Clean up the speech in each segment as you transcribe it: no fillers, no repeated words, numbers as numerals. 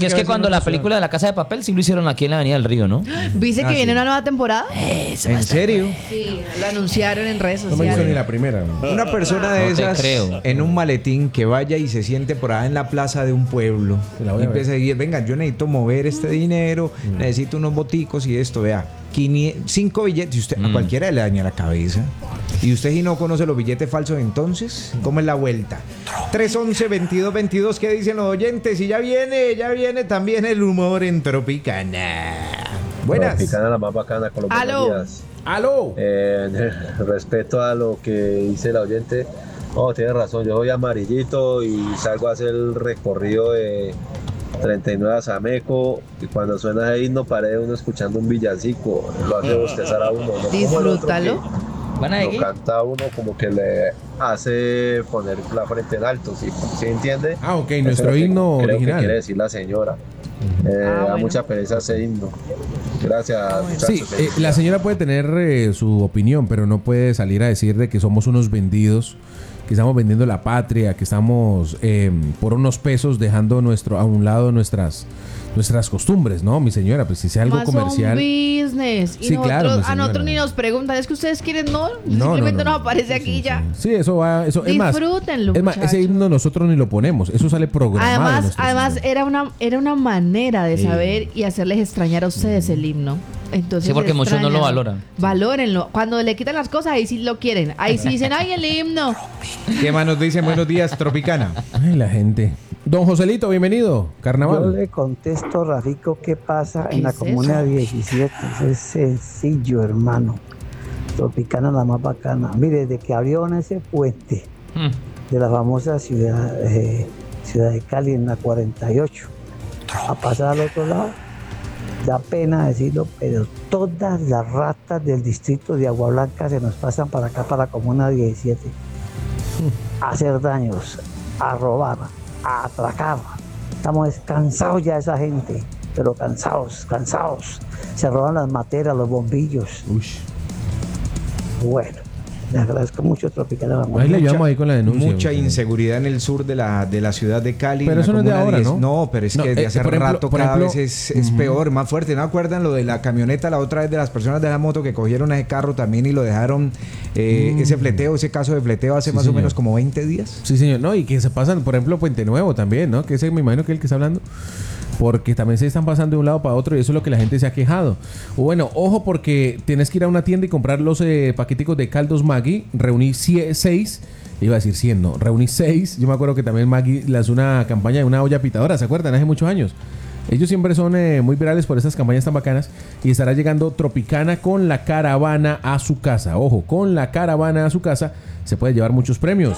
Porque es que cuando la película de La Casa de Papel sí lo hicieron aquí en la Avenida del Río, ¿no? ¿Viste que viene sí. una nueva temporada? ¿En serio? Sí, lo anunciaron en redes No me hizo ni sociales. la primera. Una persona de No te esas creo. en un maletín que vaya y se siente por ahí en la plaza de un pueblo Se la voy y a ver. empieza a decir, venga, yo necesito mover este dinero, necesito unos boticos y esto, vea, 5 billetes, y usted a cualquiera le daña la cabeza. Y usted si no conoce los billetes falsos, entonces, ¿cómo es la vuelta? 311-2222, ¿qué dicen los oyentes? Y ya viene también el humor en Tropicana. Buenas. Tropicana, la más bacana, con los Aló. buenos días. ¡Aló! Respecto a lo que dice la oyente, tiene razón, yo soy amarillito y salgo a hacer el recorrido de 39 a Sameco y cuando suena ese himno parece uno escuchando un villancico, lo hace bostezar a uno, ¿no? Como el otro Disfrútalo. ¿Van a que seguir? lo canta uno como que le hace poner la frente en alto, ¿sí entiende? Ah, ok, Eso nuestro es lo que himno creo que original. quiere decir la señora. Da bueno. mucha pereza ese himno. Gracias, Sí, muchachos. la señora puede tener su opinión, pero no puede salir a decir de que somos unos vendidos, que estamos vendiendo la patria, que estamos por unos pesos dejando a un lado nuestras costumbres, ¿no? Mi señora, pues si sea algo Más comercial. un business. Y Sí, claro, mi a nosotros señora. ni nos preguntan, es que ustedes quieren, no. No, Simplemente no. nos aparece Sí, aquí sí, ya. Sí, eso va, eso es más. Disfrútenlo, Es más, ese muchachos. himno nosotros ni lo ponemos, eso sale programado. en nuestro Además sistema. era una manera de Sí. saber y hacerles extrañar a ustedes el himno. Entonces, Sí, porque muchos no lo extrañan. valoran. Valórenlo. Cuando le quitan las cosas, ahí sí lo quieren. Ahí sí dicen, ay, el himno. ¿Qué más nos dicen? Buenos días, Tropicana. Ay, la gente. Don Joselito, bienvenido. Yo Carnaval. le contesto, Rafico, qué pasa ¿Qué en la es comuna eso? 17. Eso es sencillo, hermano. Tropicana la más bacana. Mire, desde que abrieron ese puente de la famosa ciudad de Cali en la 48, a pasar al otro lado, da pena decirlo, pero todas las ratas del distrito de Agua Blanca se nos pasan para acá, para la comuna 17, a hacer daños, a robar, a atracar. Estamos cansados ya de esa gente, pero cansados. Se roban las materas, los bombillos. Ush. Bueno, le agradezco mucho, Tropicana. Ahí le llevamos ahí con la denuncia. Mucha usted. inseguridad en el sur de la ciudad de Cali. Pero en la eso no es de comuna ahora, 10. ¿no? No, pero es No, que desde hace por ejemplo- rato por cada ejemplo, vez es peor, más fuerte. ¿No acuerdan lo de la camioneta la otra vez de las personas de la moto que cogieron ese carro también y lo dejaron, ese fleteo, ese caso de fleteo hace Sí, más o señor. menos como 20 días? Sí, señor. No, y que se pasan, por ejemplo, Puente Nuevo también, ¿no? Que ese me imagino que es el que está hablando. Porque también se están pasando de un lado para otro y eso es lo que la gente se ha quejado. O bueno, ojo porque tienes que ir a una tienda y comprar los paqueticos de caldos Maggi. Reuní 6, iba a decir 100, no. Reuní 6. Yo me acuerdo que también Maggi lanzó una campaña de una olla pitadora, ¿se acuerdan? Hace muchos años. Ellos siempre son muy virales por estas campañas tan bacanas. Y estará llegando Tropicana con la caravana a su casa. Ojo, con la caravana a su casa se puede llevar muchos premios.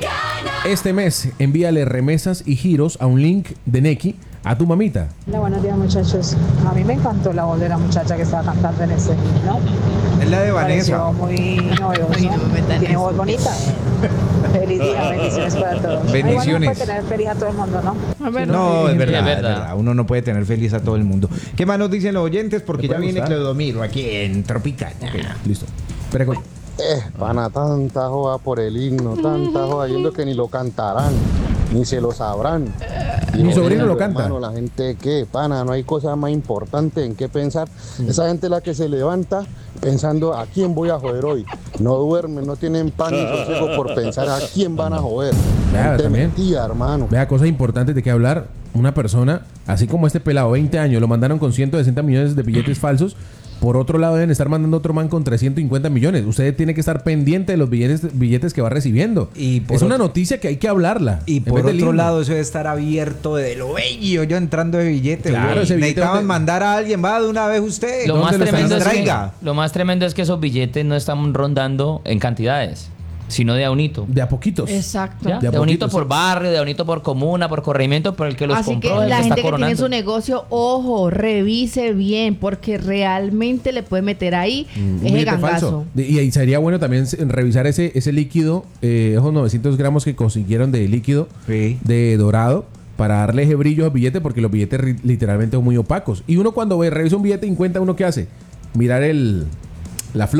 Este mes envíale remesas y giros a un link de Neki a tu mamita. Hola, buenos días muchachos. A mí me encantó la voz de la muchacha que estaba cantando en ese himno. Es la de Pareció Vanessa. muy novedoso. Ay, no me metan Tiene eso. voz bonita. Feliz día, bendiciones para todos. Bendiciones. Igual no puede tener feliz a todo el mundo, ¿no? No, es verdad, es es verdad. verdad. Uno no puede tener feliz a todo el mundo. ¿Qué más nos dicen los oyentes? Porque ¿Te ya puede viene gustar? Clodomiro aquí en Tropicana. Listo. Espera, Pana, tanta joda por el himno, tanta joda yendo que ni lo cantarán, ni se lo sabrán. Y Mi sobrino jodiendo, lo canta. hermano, la gente que, pana, no hay cosa más importante en qué pensar. Esa gente es la que se levanta pensando a quién voy a joder hoy. No duermen, no tienen pan ni sosiego por pensar a quién van a joder. Vea, Gente también. mentira, hermano. Vea, cosas importantes de qué hablar. Una persona, así como este pelado, 20 años, lo mandaron con 160 millones de billetes falsos. Por otro lado, deben estar mandando otro man con 350 millones. Usted tiene que estar pendiente de los billetes que va recibiendo. Y por es una otro- noticia que hay que hablarla. Y en por vez del otro himno. lado, eso debe estar abierto de lo bello. Yo entrando de billete. Claro, güey. ese billete Necesitaban donde- mandar a alguien, va de una vez usted. Lo ¿Dónde más, lo están tremendo es que, traiga? lo más tremendo es que esos billetes no están rondando en cantidades, sino de a unito. De a poquitos. Exacto. ¿Ya? De a De a unito poquitos. por barrio, de a unito por comuna, por corregimiento, por el que los Así que compró, el la que gente está que tiene coronando. su negocio, ojo, revise bien, porque realmente le puede meter ahí Un ese billete gangazo. falso. Y ahí sería bueno también revisar ese líquido, esos 900 gramos que consiguieron de líquido Sí. de dorado, para darle ese brillo al billete, porque los billetes literalmente son muy opacos. Y uno cuando revisa un billete y encuentra, ¿uno qué hace? Mirar la flor.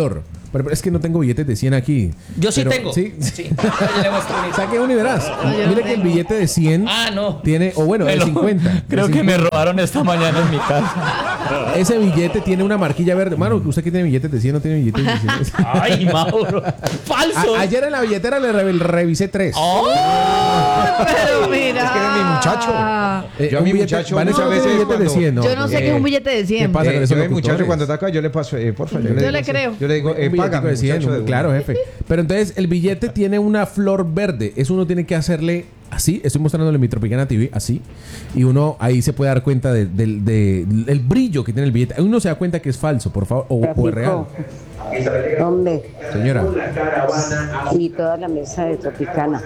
Pero es que no tengo billetes de 100 aquí. Yo sí Pero, tengo. Sí. Sí. Yo le muestro ahorita. Saque uno y verás. No, yo no Mire que el tengo. billete de 100 no. tiene, o bueno, Me de lo- 50. Creo de que me 50. robaron esta mañana en mi casa. Ese billete tiene una marquilla verde. Mano, usted que tiene billetes de 100 no tiene billetes de 100. Ay, Mauro. Falso. Ayer en la billetera le revisé 3. Pero mira. Es que era mi muchacho. Yo a mi muchacho Vanessa muchas no tiene veces billete de cuando- 100, ¿no? Yo no sé qué es un billete de 100. ¿Qué pasa con esos yo a mi muchacho locutores? cuando está acá, yo le paso, por favor. Yo digo le así. creo. Yo le digo, Un billetico págame, de 100, muchacho, de claro, una. jefe. Pero entonces el billete tiene una flor verde. Eso uno tiene que hacerle así. Estoy mostrándole en mi Tropicana TV, así. Y uno ahí se puede dar cuenta del brillo que tiene el billete. Ahí uno se da cuenta que es falso, por favor, o es real. Hombre, Señora. y toda la mesa de Tropicana.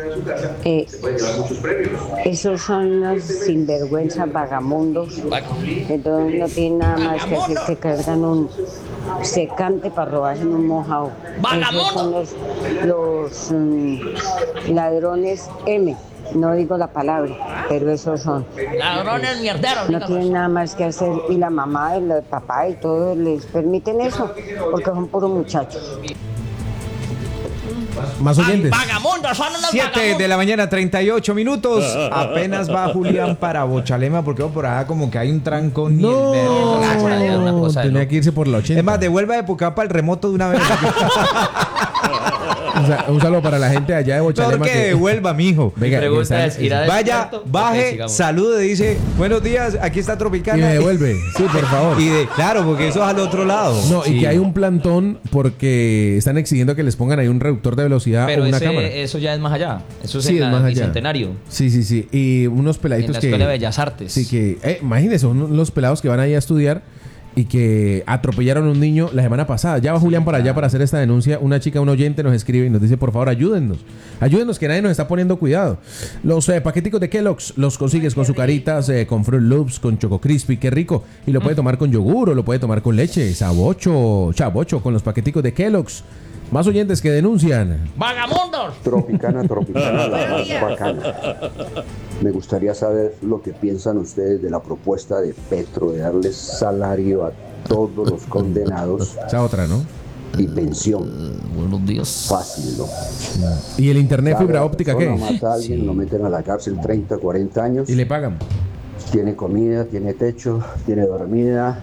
Esos son los sinvergüenzas vagamundos. Entonces no tienen nada más que hacer que cargan un secante para robarse en un mojado. Esos son los ladrones M. No digo la palabra, pero esos son. Ladrones mierderos. No tienen nada más que hacer y la mamá, el papá y todo les permiten eso porque son puros muchachos. Más oyentes. Vagamundos, son unos 7 de la mañana, 38 minutos. Apenas va Julián para Bochalema porque por allá como que hay un trancón. ni el verbo. por ahí hay una cosa de Tenía loco. que irse por la 80. Es más, devuelva de Pucallpa el remoto de una vez. Un saludo para la gente allá de Bochalema. Porque devuelva, mijo. Venga, Mi pregunta están- es, ¿irá Vaya, desierto? baje, Ok, sigamos. salude, dice, buenos días, aquí está y Tropicana. me devuelve. Sí, por favor. Claro, porque eso es al otro lado. No, y Sí. que hay un plantón porque están exigiendo que les pongan ahí un reductor de velocidad Pero o una cámara. eso ya es más allá. Eso es Sí, en es la más allá. Bicentenario. Sí, sí, sí. Y unos En peladitos la que... Escuela de Bellas Artes. Sí, que... imagínense, son los pelados que van ahí a estudiar y que atropellaron a un niño la semana pasada. Ya va Julián para allá para hacer esta denuncia. Una chica, un oyente nos escribe y nos dice, por favor, ayúdennos. Ayúdennos, que nadie nos está poniendo cuidado. Los paqueticos de Kellogg's los consigues con sucaritas, con Fruit Loops, con Choco Crispy. Qué rico. Y lo puede tomar con yogur o lo puede tomar con leche. Sabocho, chavocho, con los paqueticos de Kellogg's. Más oyentes que denuncian. ¡Vagamundos! Tropicana, la más bacana. Me gustaría saber lo que piensan ustedes de la propuesta de Petro de darles salario a todos los condenados Esa otra, ¿no? y pensión. Buenos días. Fácil, ¿no? ¿Y el internet Sabe, fibra la óptica persona qué? mata a alguien, lo meten a la cárcel 30, 40 años. Y le pagan. Tiene comida, tiene techo, tiene dormida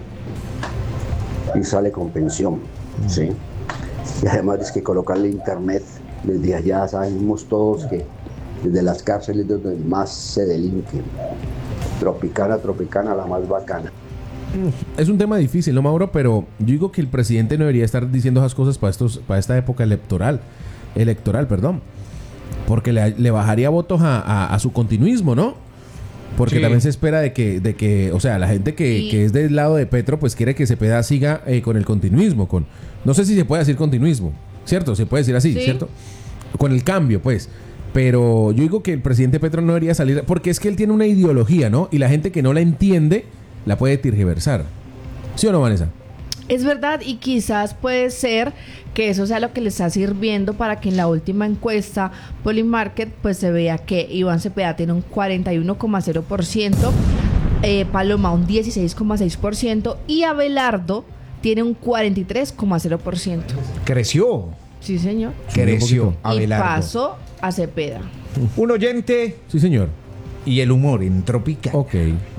y sale con pensión, ¿sí? Y además es que colocarle internet desde allá, sabemos todos que desde las cárceles es donde más se delinque. Tropicana, la más bacana. Es un tema difícil, ¿no, Mauro? Pero yo digo que el presidente no debería estar diciendo esas cosas para esta época electoral, perdón. Porque le bajaría votos a su continuismo, ¿no? Porque Sí. también se espera de que, o sea, la gente que es del lado de Petro, pues quiere que Cepeda siga con el continuismo, no sé si se puede decir continuismo, ¿cierto? Se puede decir así, Sí. ¿cierto? Con el cambio, pues. Pero yo digo que el presidente Petro no debería salir, porque es que él tiene una ideología, ¿no? Y la gente que no la entiende, la puede tergiversar. ¿Sí o no, Vanessa? Es verdad, y quizás puede ser que eso sea lo que le está sirviendo para que en la última encuesta Polymarket pues se vea que Iván Cepeda tiene un 41,0%, Paloma un 16,6% y Abelardo tiene un 43,0%. Creció. Sí, señor. Creció Y Abelardo. pasó a Cepeda. Un oyente Sí, señor. y el humor en Tropicana. Ok.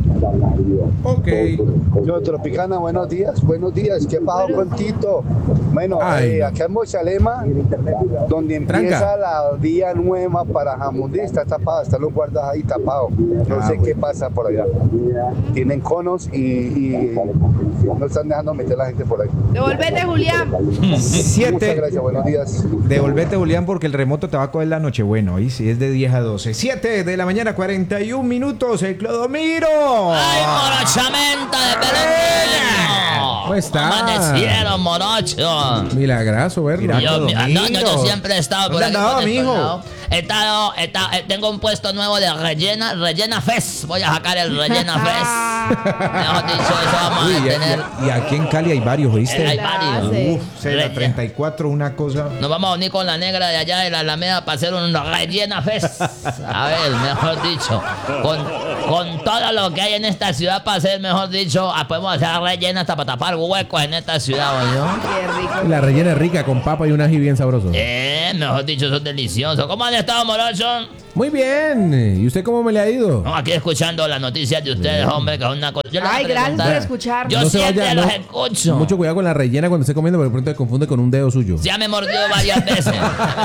Ok. Yo, Tropicana, buenos días, ¿qué pasó con Tito? Bueno, Ay. acá en Bochalema, donde empieza Tranca. la vía nueva para Jamundí, está tapada, están los guardas ahí tapados. No sé qué pasa por allá. Tienen conos y no están dejando meter a la gente por ahí. Devolvete, Julián. Muchas 7. gracias, buenos días. Devolvete, Julián, porque el remoto te va a coger la noche. Bueno, ahí sí es de 10 a 12. 7 de la mañana, 41 minutos. El Clodomiro. ¡Ay, morochamente de Belén! ¿Cómo está? Amanecieron, morocho. Milagrazo, verlo. Mira, Yo Clodomiro. siempre he estado por ¿Dónde aquí, andaba, por este mijo? lado. Tengo un puesto nuevo de Rellena Fest. Voy a sacar el Rellena Fest. Mejor dicho, eso vamos a tener. Y aquí en Cali hay varios, ¿viste? Hay varios. Uf, la 34, una cosa. Nos vamos a unir con la negra de allá de la Alameda para hacer una rellena fest. A ver, mejor dicho, con todo lo que hay en esta ciudad para hacer, mejor dicho, podemos hacer rellena hasta para tapar huecos en esta ciudad, ¿no? Qué rico. La rellena es rica con papa y un ají bien sabroso. Mejor dicho, son deliciosos. ¿Cómo han estado, morocho? Muy bien. ¿Y usted cómo me le ha ido? No, aquí escuchando las noticias de ustedes, hombre, que es una cosa. Ay, gracias por escuchar. Yo siempre los escucho. Mucho cuidado con la rellena cuando esté comiendo, porque de pronto se confunde con un dedo suyo. Ya me mordió varias veces.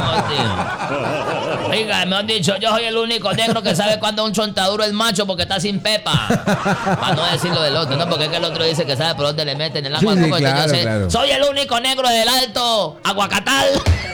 Oiga, me han dicho, yo soy el único negro que sabe cuándo un chontaduro es macho porque está sin pepa. Para no decirlo del otro, ¿no? Porque es que el otro dice que sabe por dónde le meten el agua. Sí, claro, claro. Soy el único negro del Alto Aguacatal.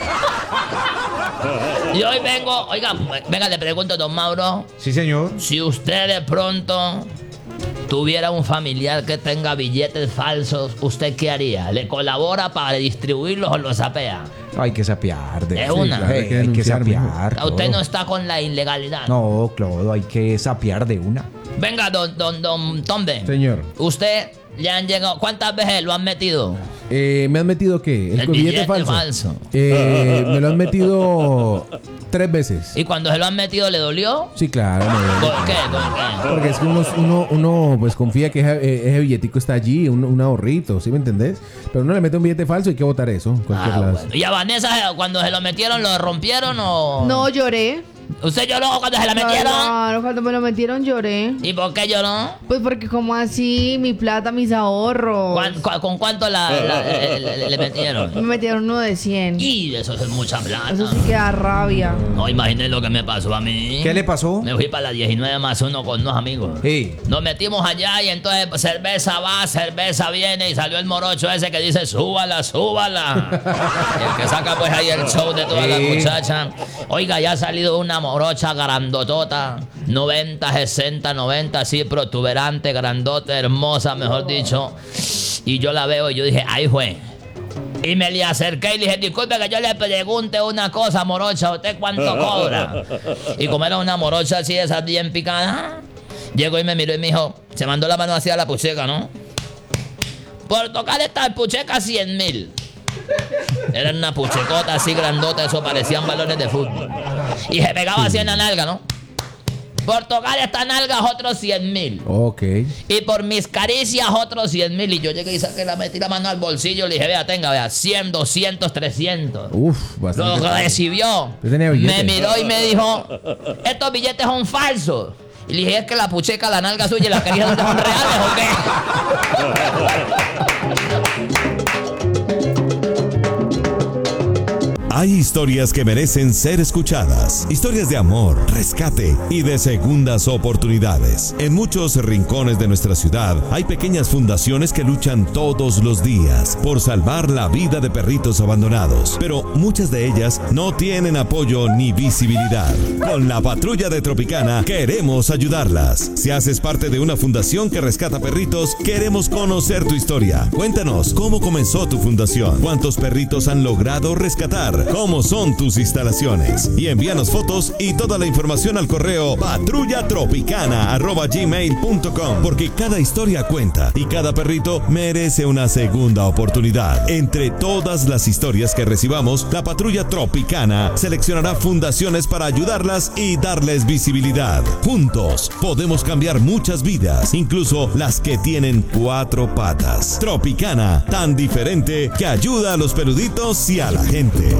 Y hoy vengo, oiga, venga, le pregunto, don Mauro. Sí, señor. Si usted de pronto tuviera un familiar que tenga billetes falsos, ¿usted qué haría? ¿Le colabora para distribuirlos o los sapea? Hay que sapear. Es una. claro, Hay que sapear. Usted no está con la ilegalidad. No, claro, hay que sapear de una. Venga, don Tombe. Señor. Usted le han llegado. ¿Cuántas veces lo han metido? ¿Me han metido qué? El billete falso. Me lo han metido 3 veces. ¿Y cuando se lo han metido le dolió? Sí, claro. ¿Por qué? ¿Por qué? Porque es que uno pues confía que ese billetico está allí, un ahorrito, ¿sí me entendés? Pero uno le mete un billete falso y hay que botar eso. En cualquier lado. Bueno. ¿Y a Vanessa cuando se lo metieron lo rompieron o...? No, lloré. ¿Usted lloró cuando se la metieron? Claro, cuando me lo metieron lloré. ¿Y por qué lloró? Pues porque como así, mi plata, mis ahorros. ¿Con cuánto le metieron? Me metieron uno de 100. Y eso es mucha plata. Eso sí que da rabia. No, imagínate lo que me pasó a mí. ¿Qué le pasó? Me fui para la 19 más 1 con unos amigos. Sí. Nos metimos allá y entonces cerveza va, cerveza viene y salió el morocho ese que dice súbala, súbala. Y el que saca pues ahí el show de todas las muchachas. Oiga, ya ha salido una morocha grandotota, 90, 60, 90, así protuberante, grandota, hermosa, mejor dicho. Y yo la veo y yo dije, ay, güey. Y me le acerqué y le dije, disculpe que yo le pregunte una cosa, morocha, ¿usted cuánto cobra? Y como era una morocha así, esas bien picadas, llegó y me miró y me dijo, se mandó la mano hacia la pucheca, ¿no? Por tocar esta pucheca, 100,000. Era una puchecota así grandota, eso parecían balones de fútbol. Y se pegaba así en la nalga, ¿no? Por tocar estas nalgas, otros 100,000. Ok. Y por mis caricias, otros 100,000. Y yo llegué y saqué metí la mano al bolsillo y le dije, vea, tenga, vea, 100, 200, 300. Uf, bastante. Lo recibió. Me miró y me dijo, estos billetes son falsos. Y le dije, es que la pucheca, la nalga suya y las caricias son reales, ¿o qué? Hay historias que merecen ser escuchadas. Historias de amor, rescate y de segundas oportunidades. En muchos rincones de nuestra ciudad hay pequeñas fundaciones que luchan todos los días por salvar la vida de perritos abandonados. Pero muchas de ellas no tienen apoyo ni visibilidad. Con la Patrulla de Tropicana queremos ayudarlas. Si haces parte de una fundación que rescata perritos, queremos conocer tu historia. Cuéntanos cómo comenzó tu fundación, cuántos perritos han logrado rescatar, cómo son tus instalaciones y envíanos fotos y toda la información al correo patrullatropicana@gmail.com, porque cada historia cuenta y cada perrito merece una segunda oportunidad. Entre todas las historias que recibamos, la Patrulla Tropicana seleccionará fundaciones para ayudarlas y darles visibilidad. Juntos podemos cambiar muchas vidas, incluso las que tienen 4 patas. Tropicana, tan diferente que ayuda a los peluditos y a la gente.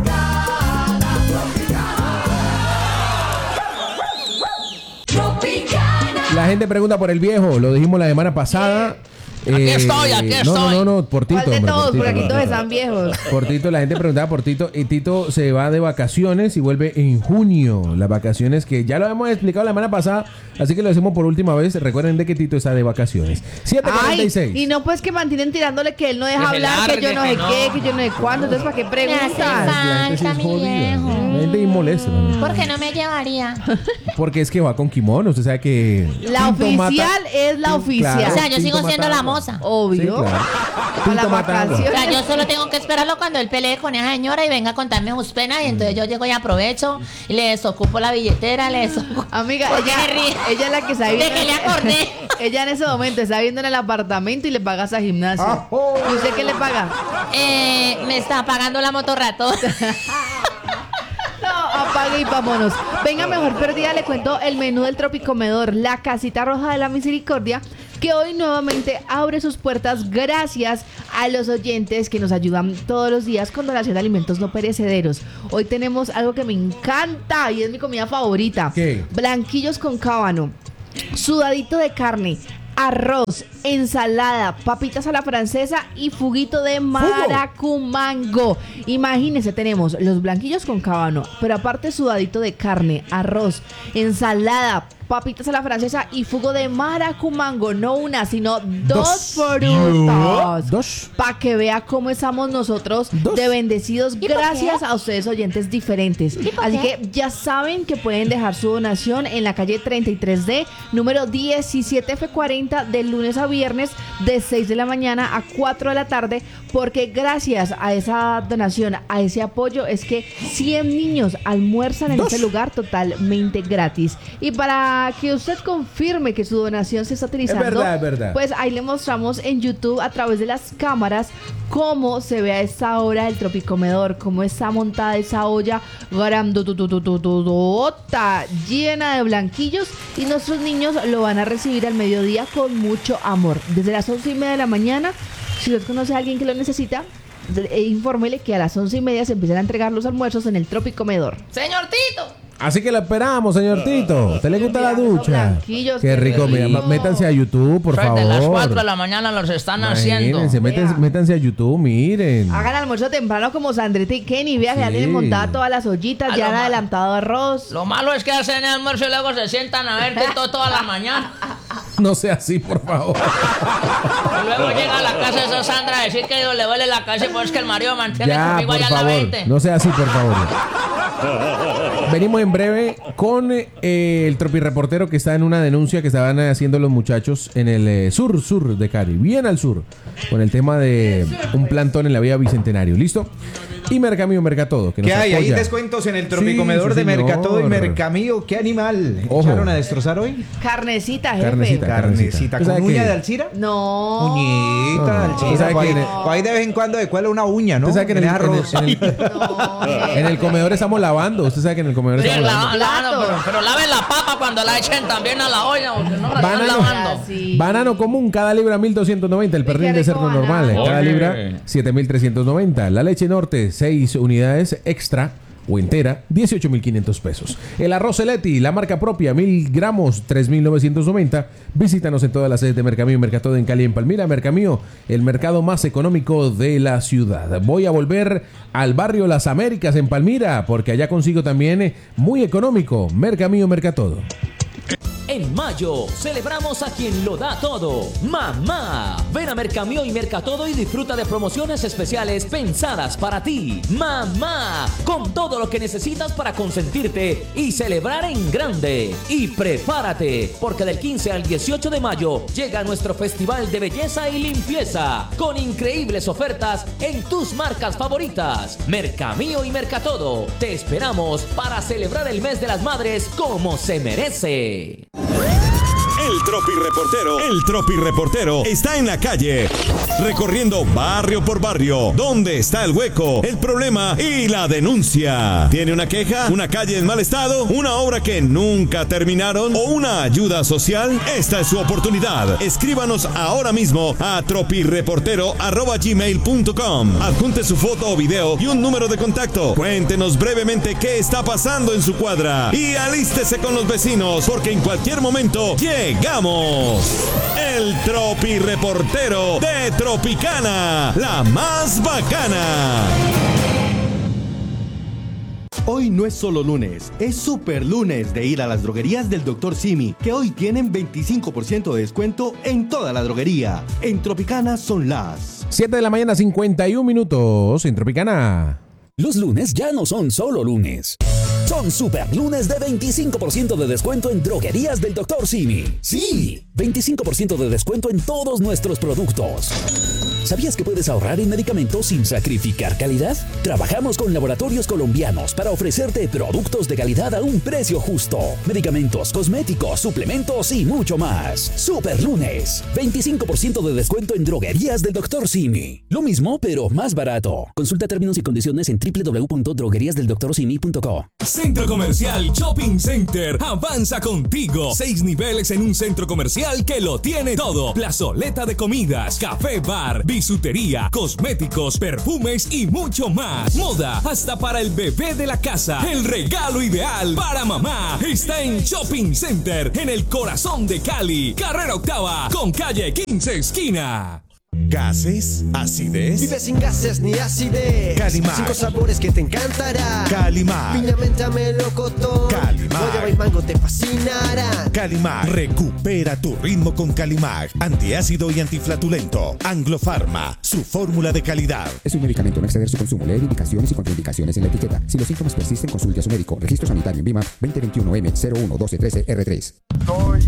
La gente pregunta por el viejo, lo dijimos la semana pasada. Aquí estoy. No, por Tito. ¿Cuál de todos? Tito, Por aquí todos están viejos. Por Tito, la gente preguntaba por Tito. Y Tito se va de vacaciones y vuelve en junio. Las vacaciones que ya lo hemos explicado la semana pasada, así que lo decimos por última vez. Recuerden de que Tito está de vacaciones. 7:46. Ay, y no, pues que mantienen tirándole que él no deja hablar, que yo no sé qué, que yo no sé cuándo. Entonces, ¿para qué preguntas? La gente sí es jodida. La gente es molesta. ¿Por qué no me llevaría? Porque es que va con kimono. Usted sabe que La oficial es la oficial. Claro, O sea, yo sigo Tinto siendo mata- la hermosa. Obvio. Sí, claro. Para la Pinto matando. O sea, vacación. yo solo tengo que esperarlo cuando él pelee con esa señora y venga a contarme sus penas. Y entonces yo llego y aprovecho y le desocupo la billetera, le desocupo. Amiga, ¿Por qué se ríe? ella es la que está ¿De viendo. qué le acordé? Ella en ese momento está viendo en el apartamento y le pagas a gimnasio. ¿Y usted qué le paga? Me está pagando la motorratón. No, apague y vámonos. Venga, mejor perdida, le cuento el menú del Tropicomedor, la Casita Roja de la Misericordia, que hoy nuevamente abre sus puertas gracias a los oyentes que nos ayudan todos los días con donación de alimentos no perecederos. Hoy tenemos algo que me encanta y es mi comida favorita. ¿Qué? Blanquillos con cábano, sudadito de carne, arroz, ensalada, papitas a la francesa y fuguito de maracumango. Imagínense, tenemos los blanquillos con cábano, pero aparte sudadito de carne, arroz, ensalada, papitas a la francesa y fugo de maracumango. No una, sino dos frutas. Dos. Para que vea cómo estamos nosotros de bendecidos gracias a ustedes oyentes diferentes. Así que ya saben que pueden dejar su donación en la calle 33D, número 17F40, de lunes a viernes, de 6 de la mañana a 4 de la tarde, porque gracias a esa donación, a ese apoyo, es que 100 niños almuerzan en este lugar totalmente gratis. Y para que usted confirme que su donación se está utilizando, Es verdad. pues ahí le mostramos en YouTube a través de las cámaras cómo se ve a esta hora el Tropicomedor, cómo está montada esa olla grandototototota, llena de blanquillos, y nuestros niños lo van a recibir al mediodía con mucho amor. Desde las 11:30 de la mañana, si usted conoce a alguien que lo necesita, infórmele que a las 11:30 se empiezan a entregar los almuerzos en el Tropicomedor. Señor Tito. Así que la esperamos, señor Tito. ¿Usted le gusta la ducha? Blanquillos, Qué rico. Mira, métanse a YouTube, por favor. De las 4 de la mañana los están haciendo. Imagínense, métanse a YouTube, miren. Hagan almuerzo temprano como Sandrita y Kenny. Vea, ya tienen montadas todas las ollitas, ya han adelantado arroz. Lo malo es que hacen el almuerzo y luego se sientan a ver toda la mañana. No sea así, por favor. Y luego llega a la casa de esa Sandra a decir que le duele la casa y pues que el marido mantiene Ya, conmigo por allá en la favor. 20. No sea así, por favor. Venimos en breve con el tropireportero que está en una denuncia que estaban haciendo los muchachos en el sur de Cali, bien al sur, con el tema de un plantón en la vía Bicentenario. ¿Listo? Y Mercamío Mercatodo, que nos ¿Qué hay? ¿Hay apoya. descuentos en el Tropicomedor Sí, de señor. Mercatodo y Mercamío? ¿Qué animal Ojo. echaron a destrozar hoy? Carnecita, jefe. Carnecita. ¿Tú ¿Con sabes uña qué? de Alcira? No. Uñita de No, Alcira. ¿tú sabes Por ahí, quién es? por ahí de vez en cuando de cuela una uña, ¿no? Usted sabe que En arroz. en el comedor estamos lavando. Usted sabe que en el comedor Sí, estamos lavando. pero laven la papa cuando la echen también a la olla, porque no la están Banano. lavando. Banano común, cada libra 1.290. El pernil de cerdo normal, cada Oye. libra 7.390. La leche Norte, 6 unidades extra o entera, 18.500 pesos. El arroz Celetti, la marca propia, 1.000 gramos, 3.990. Visítanos en todas las sedes de Mercamío y Mercatodo en Cali y en Palmira. Mercamío, el mercado más económico de la ciudad. Voy a volver al barrio Las Américas en Palmira, porque allá consigo también muy económico. Mercamío Mercatodo. En mayo celebramos a quien lo da todo, mamá. Ven a Mercamío y Mercatodo y disfruta de promociones especiales pensadas para ti. Mamá, con todo lo que necesitas para consentirte y celebrar en grande. Y prepárate, porque del 15 al 18 de mayo llega nuestro Festival de Belleza y Limpieza, con increíbles ofertas en tus marcas favoritas. Mercamío y Mercatodo, te esperamos para celebrar el mes de las madres como se merece. El Tropi Reportero está en la calle, recorriendo barrio por barrio, donde está el hueco, el problema y la denuncia. ¿Tiene una queja? ¿Una calle en mal estado? ¿Una obra que nunca terminaron? ¿O una ayuda social? Esta es su oportunidad. Escríbanos ahora mismo a tropireportero@gmail.com. Adjunte su foto o video y un número de contacto. Cuéntenos brevemente qué está pasando en su cuadra y alístese con los vecinos, porque en cualquier momento llegamos. El Tropi Reportero de Tropicana, la más bacana. Hoy no es solo lunes, es super lunes de ir a las droguerías del Dr. Simi, que hoy tienen 25% de descuento en toda la droguería. En Tropicana son las 7 de la mañana, 51 minutos en Tropicana. Los lunes ya no son solo lunes. Son super lunes de 25% de descuento en droguerías del Dr. Simi. Sí, 25% de descuento en todos nuestros productos. ¿Sabías que puedes ahorrar en medicamentos sin sacrificar calidad? Trabajamos con laboratorios colombianos para ofrecerte productos de calidad a un precio justo. Medicamentos, cosméticos, suplementos y mucho más. Super lunes, 25% de descuento en droguerías del Dr. Simi. Lo mismo, pero más barato. Consulta términos y condiciones en www.drogueriasdeldoctorsimi.co. Centro Comercial Shopping Center avanza contigo. 6 niveles en un centro comercial que lo tiene todo. Plazoleta de comidas, café bar, bisutería, cosméticos, perfumes y mucho más. Moda hasta para el bebé de la casa. El regalo ideal para mamá está en Shopping Center, en el corazón de Cali. Carrera Octava con calle 15 esquina. ¿Gases? ¿Acidez? Vive sin gases ni acidez. Calimar. 5 sabores que te encantará. Calimar. Piña, menta, melocotón. Calimar. Guayaba y mango te fascinarán. Calimar. Recupera tu ritmo con Calimar. Antiácido y antiflatulento. Anglo Pharma. Su fórmula de calidad. Es un medicamento, no exceder su consumo. Leer indicaciones y contraindicaciones en la etiqueta. Si los síntomas persisten, consulte a su médico. Registro sanitario en VIMA 2021 M011213 R3.